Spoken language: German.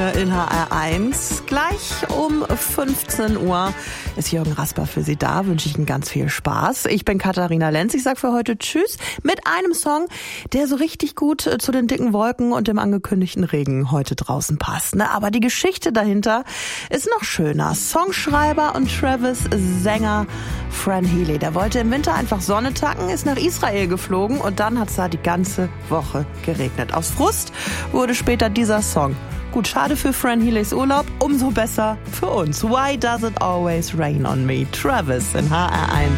Sonne in HR1. Gleich um 15 Uhr ist Jürgen Rasper für Sie da. Wünsche ich Ihnen ganz viel Spaß. Ich bin Katharina Lenz. Ich sage für heute Tschüss mit einem Song, der so richtig gut zu den dicken Wolken und dem angekündigten Regen heute draußen passt. Aber die Geschichte dahinter ist noch schöner. Songschreiber und Travis-Sänger Fran Healy. Der wollte im Winter einfach Sonne tanken, ist nach Israel geflogen und dann hat es da die ganze Woche geregnet. Aus Frust wurde später dieser Song. Gut, schade für Fran Healys Urlaub, umso besser für uns. Why does it always rain on me? Travis in HR1.